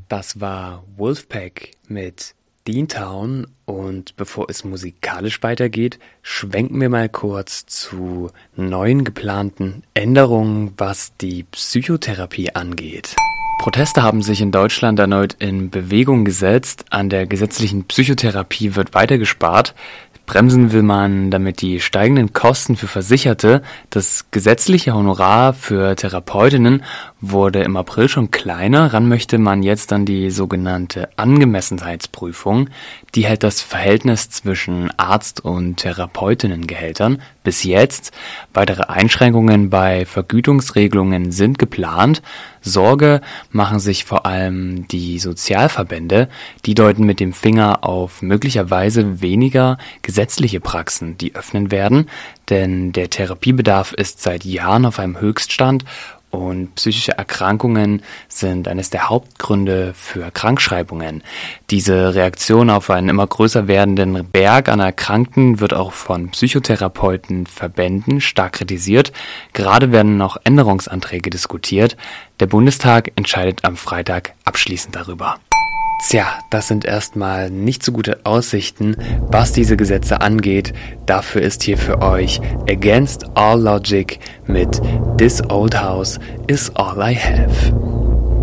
Das war Wolfpack mit Deantown, und bevor es musikalisch weitergeht, schwenken wir mal kurz zu neuen geplanten Änderungen, was die Psychotherapie angeht. Proteste haben sich in Deutschland erneut in Bewegung gesetzt. An der gesetzlichen Psychotherapie wird weiter gespart. Bremsen will man damit die steigenden Kosten für Versicherte. Das gesetzliche Honorar für Therapeutinnen wurde im April schon kleiner. Ran möchte man jetzt dann die sogenannte Angemessenheitsprüfung. Die hält das Verhältnis zwischen Arzt- und Therapeutinnengehältern bis jetzt. Weitere Einschränkungen bei Vergütungsregelungen sind geplant. Sorge machen sich vor allem die Sozialverbände. Die deuten mit dem Finger auf möglicherweise weniger gesetzliche Praxen, die öffnen werden, denn der Therapiebedarf ist seit Jahren auf einem Höchststand und psychische Erkrankungen sind eines der Hauptgründe für Krankschreibungen. Diese Reaktion auf einen immer größer werdenden Berg an Erkrankten wird auch von Psychotherapeutenverbänden stark kritisiert. Gerade werden noch Änderungsanträge diskutiert. Der Bundestag entscheidet am Freitag abschließend darüber. Tja, das sind erstmal nicht so gute Aussichten, was diese Gesetze angeht. Dafür ist hier für euch Against All Logic mit This Old House Is All I Have.